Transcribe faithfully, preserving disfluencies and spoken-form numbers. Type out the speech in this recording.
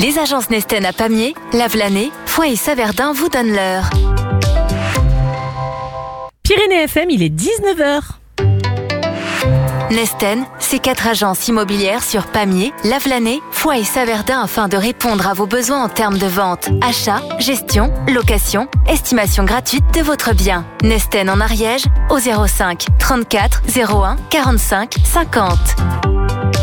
Les agences Nesten à Pamiers, Lavelanet, Foix et Saverdin vous donnent l'heure. Pyrénées F M, il est dix-neuf heures. Nesten, c'est quatre agences immobilières sur Pamiers, Lavelanet, Foix et Saverdin afin de répondre à vos besoins en termes de vente, achat, gestion, location, estimation gratuite de votre bien. Nesten en Ariège au zéro cinq trente-quatre zéro un quarante-cinq cinquante.